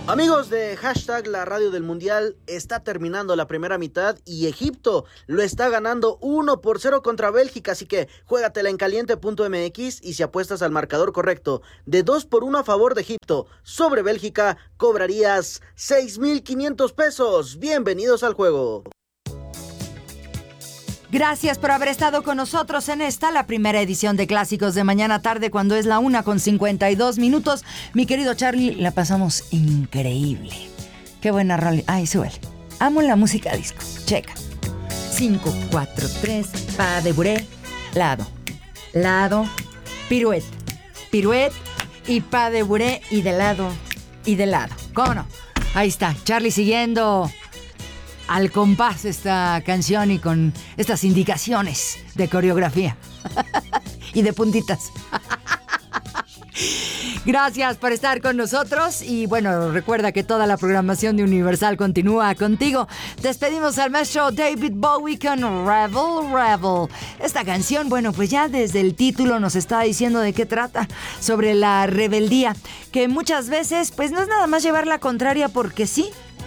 Amigos de hashtag La Radio del Mundial, está terminando la primera mitad y Egipto lo está ganando 1-0 contra Bélgica, así que juégatela en caliente.mx y si apuestas al marcador correcto de 2-1 a favor de Egipto sobre Bélgica, cobrarías 6,500 pesos. Bienvenidos al juego. Gracias por haber estado con nosotros en la primera edición de Clásicos de Mañana Tarde, cuando es la 1:52. Mi querido Charlie, la pasamos increíble. Qué buena rola. Ay, súbele. Amo la música disco. Checa. 5, 4, 3, pas de bourrée, lado, pirouette y pas de bourrée y de lado. ¿Cómo no? Ahí está, Charlie siguiendo al compás esta canción y con estas indicaciones de coreografía y de puntitas. Gracias por estar con nosotros y bueno, recuerda que toda la programación de Universal continúa contigo. Despedimos al maestro David Bowie con Rebel. Esta canción, bueno, pues ya desde el título nos está diciendo de qué trata, sobre la rebeldía, que muchas veces pues no es nada más llevar la contraria porque sí.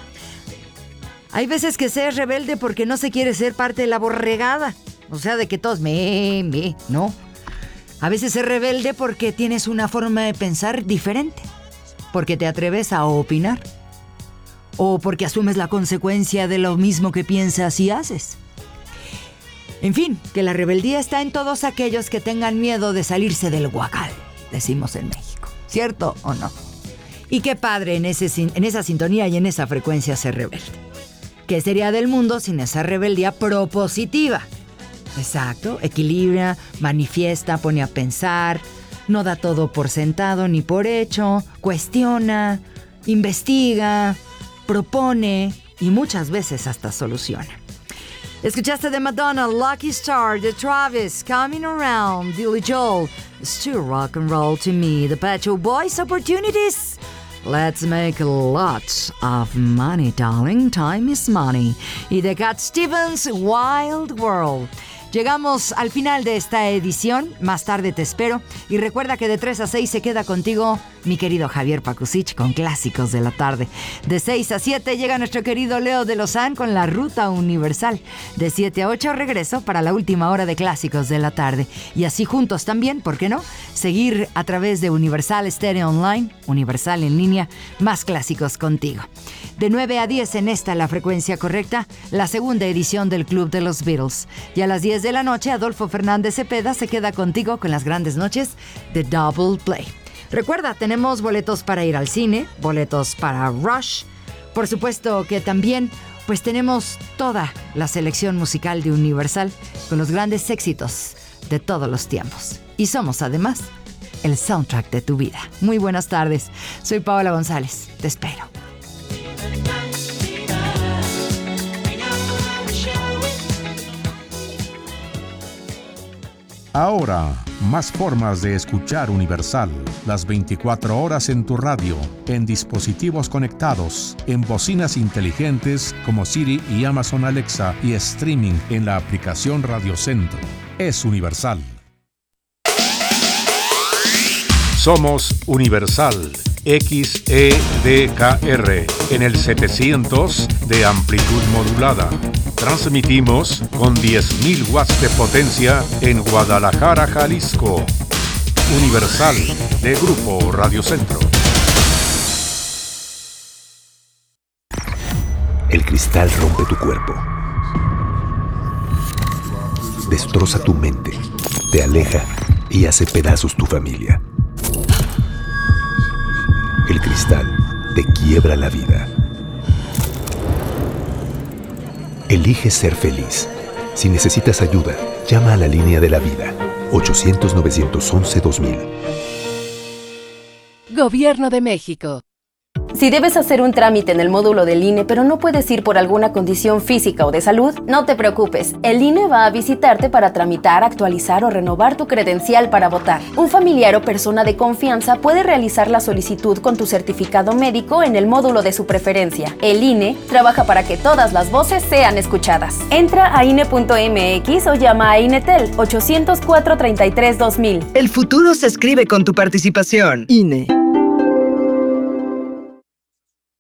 Hay veces que se es rebelde porque no se quiere ser parte de la borregada. O sea, de que todos no. A veces es rebelde porque tienes una forma de pensar diferente. Porque te atreves a opinar. O porque asumes la consecuencia de lo mismo que piensas y haces. En fin, que la rebeldía está en todos aquellos que tengan miedo de salirse del huacal, decimos en México. ¿Cierto o no? Y qué padre en esa sintonía y en esa frecuencia ser rebelde. ¿Qué sería del mundo sin esa rebeldía propositiva? Exacto, equilibra, manifiesta, pone a pensar, no da todo por sentado ni por hecho, cuestiona, investiga, propone y muchas veces hasta soluciona. Escuchaste de Madonna, Lucky Star, de Travis, Coming Around, Billy Joel, Still Rock and Roll to Me, The Pet Shop Boys, Opportunities. Let's make lots of money, darling. Time is money. Y de Cat Stevens, Wild World. Llegamos al final de esta edición. Más tarde te espero. Y recuerda que de 3 a 6 se queda contigo mi querido Javier Pakusich con Clásicos de la Tarde. De 6 a 7 llega nuestro querido Leo de Lozán con La Ruta Universal. De 7 a 8 regreso para la última hora de Clásicos de la Tarde. Y así juntos también, ¿por qué no? Seguir a través de Universal Stereo Online, Universal en línea, más clásicos contigo. De 9 a 10 en la frecuencia correcta, la segunda edición del Club de los Beatles. Y a las 10 de la noche, Adolfo Fernández Cepeda se queda contigo con las grandes noches de Double Play. Recuerda, tenemos boletos para ir al cine, boletos para Rush. Por supuesto que también pues tenemos toda la selección musical de Universal con los grandes éxitos de todos los tiempos. Y somos además el soundtrack de tu vida. Muy buenas tardes, soy Paola González, te espero. Ahora, más formas de escuchar Universal. Las 24 horas en tu radio, en dispositivos conectados, en bocinas inteligentes como Siri y Amazon Alexa y streaming en la aplicación Radio Centro. Es Universal. Somos Universal XEDKR en el 700 de amplitud modulada. Transmitimos con 10.000 watts de potencia en Guadalajara, Jalisco. Universal de Grupo Radio Centro. El cristal rompe tu cuerpo. Destroza tu mente, te aleja y hace pedazos tu familia. El cristal te quiebra la vida. Elige ser feliz. Si necesitas ayuda, llama a la línea de la vida. 800-911-2000. Gobierno de México. Si debes hacer un trámite en el módulo del INE, pero no puedes ir por alguna condición física o de salud, no te preocupes. El INE va a visitarte para tramitar, actualizar o renovar tu credencial para votar. Un familiar o persona de confianza puede realizar la solicitud con tu certificado médico en el módulo de su preferencia. El INE trabaja para que todas las voces sean escuchadas. Entra a INE.mx o llama a INETEL 800-433-2000. El futuro se escribe con tu participación. INE.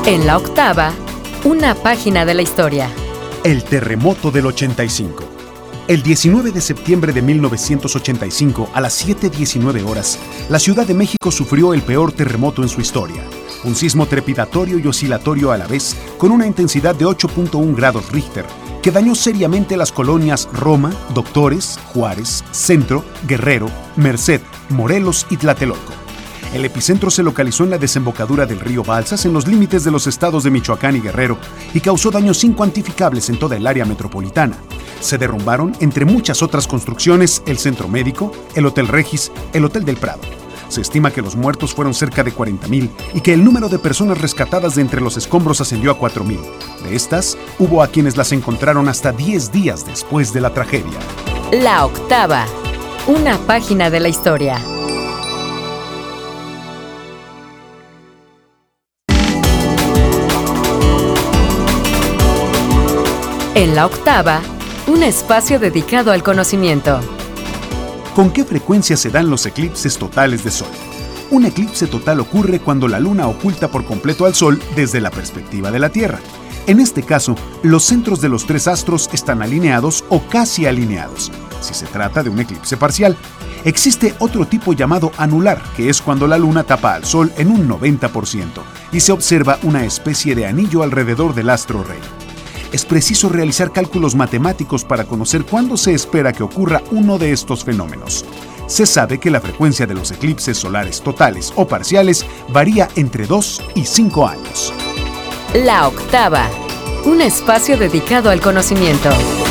En la octava, una página de la historia. El terremoto del 85. El 19 de septiembre de 1985, a las 7:19 horas, la Ciudad de México sufrió el peor terremoto en su historia. Un sismo trepidatorio y oscilatorio a la vez, con una intensidad de 8.1 grados Richter, que dañó seriamente las colonias Roma, Doctores, Juárez, Centro, Guerrero, Merced, Morelos y Tlatelolco. El epicentro se localizó en la desembocadura del río Balsas, en los límites de los estados de Michoacán y Guerrero, y causó daños incuantificables en toda el área metropolitana. Se derrumbaron, entre muchas otras construcciones, el Centro Médico, el Hotel Regis, el Hotel del Prado. Se estima que los muertos fueron cerca de 40,000 y que el número de personas rescatadas de entre los escombros ascendió a 4,000. De estas, hubo a quienes las encontraron hasta 10 días después de la tragedia. La octava, una página de la historia. En la octava, un espacio dedicado al conocimiento. ¿Con qué frecuencia se dan los eclipses totales de Sol? Un eclipse total ocurre cuando la Luna oculta por completo al Sol desde la perspectiva de la Tierra. En este caso, los centros de los 3 astros están alineados o casi alineados, si se trata de un eclipse parcial. Existe otro tipo llamado anular, que es cuando la Luna tapa al Sol en un 90% y se observa una especie de anillo alrededor del astro rey. Es preciso realizar cálculos matemáticos para conocer cuándo se espera que ocurra uno de estos fenómenos. Se sabe que la frecuencia de los eclipses solares totales o parciales varía entre 2 y 5 años. La octava, un espacio dedicado al conocimiento.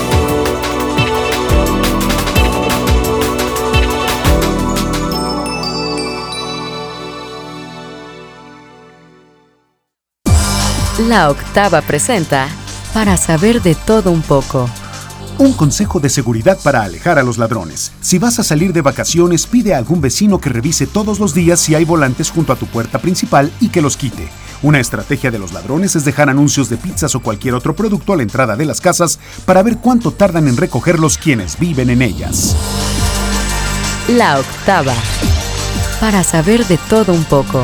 La octava presenta Para saber de todo un poco. Un consejo de seguridad para alejar a los ladrones. Si vas a salir de vacaciones, pide a algún vecino que revise todos los días si hay volantes junto a tu puerta principal y que los quite. Una estrategia de los ladrones es dejar anuncios de pizzas o cualquier otro producto a la entrada de las casas para ver cuánto tardan en recogerlos quienes viven en ellas. La octava, para saber de todo un poco.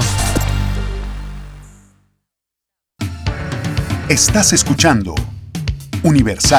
Estás escuchando Universal.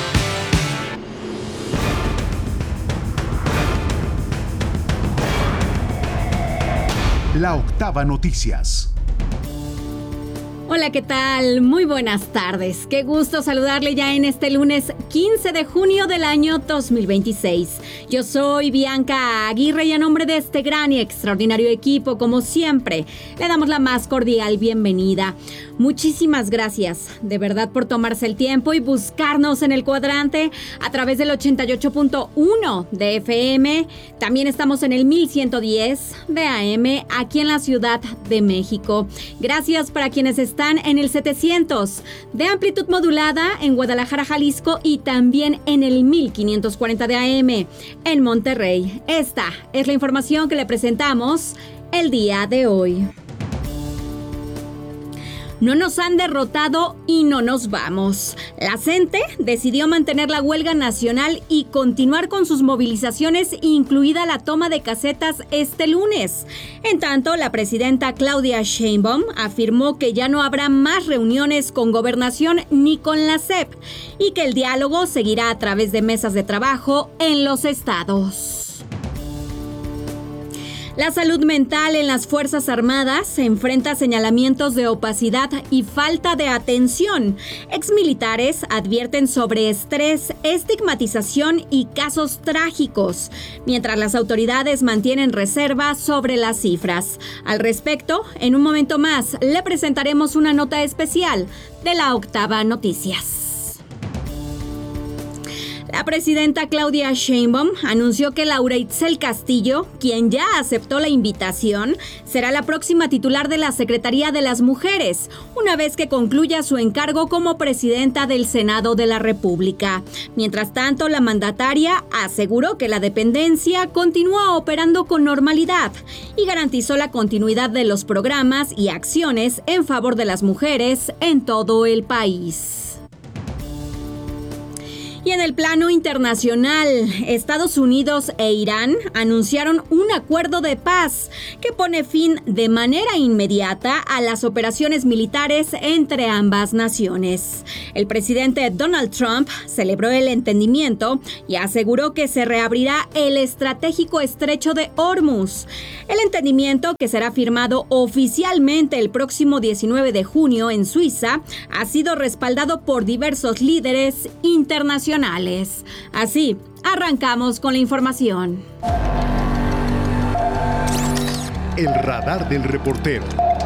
La octava noticias. Hola, ¿qué tal? Muy buenas tardes. Qué gusto saludarle ya en este lunes 15 de junio del año 2026. Yo soy Bianca Aguirre y a nombre de este gran y extraordinario equipo, como siempre, le damos la más cordial bienvenida. Muchísimas gracias, de verdad, por tomarse el tiempo y buscarnos en el cuadrante a través del 88.1 de FM. También estamos en el 1110 de AM aquí en la Ciudad de México. Gracias para quienes están en el 700 de amplitud modulada en Guadalajara, Jalisco, y también en el 1540 de AM en Monterrey. Esta es la información que le presentamos el día de hoy. No nos han derrotado y no nos vamos. La CENTE decidió mantener la huelga nacional y continuar con sus movilizaciones, incluida la toma de casetas este lunes. En tanto, la presidenta Claudia Sheinbaum afirmó que ya no habrá más reuniones con Gobernación ni con la SEP y que el diálogo seguirá a través de mesas de trabajo en los estados. La salud mental en las Fuerzas Armadas se enfrenta a señalamientos de opacidad y falta de atención. Exmilitares advierten sobre estrés, estigmatización y casos trágicos, mientras las autoridades mantienen reserva sobre las cifras. Al respecto, en un momento más, le presentaremos una nota especial de la octava noticias. La presidenta Claudia Sheinbaum anunció que Laura Itzel Castillo, quien ya aceptó la invitación, será la próxima titular de la Secretaría de las Mujeres, una vez que concluya su encargo como presidenta del Senado de la República. Mientras tanto, la mandataria aseguró que la dependencia continúa operando con normalidad y garantizó la continuidad de los programas y acciones en favor de las mujeres en todo el país. Y Y en el plano internacional, Estados Unidos e Irán anunciaron un acuerdo de paz que pone fin de manera inmediata a las operaciones militares entre ambas naciones. El presidente Donald Trump celebró el entendimiento y aseguró que se reabrirá el estratégico estrecho de Hormuz. El entendimiento, que será firmado oficialmente el próximo 19 de junio en Suiza, ha sido respaldado por diversos líderes internacionales. Así, arrancamos con la información. El radar del reportero.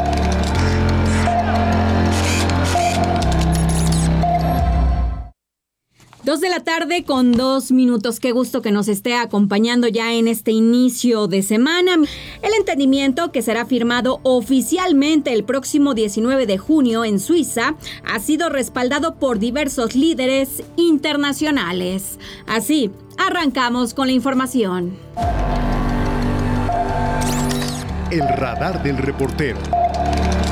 Dos de la tarde con 2 minutos. Qué gusto que nos esté acompañando ya en este inicio de semana. El entendimiento, que será firmado oficialmente el próximo 19 de junio en Suiza, ha sido respaldado por diversos líderes internacionales. Así, arrancamos con la información. El radar del reportero.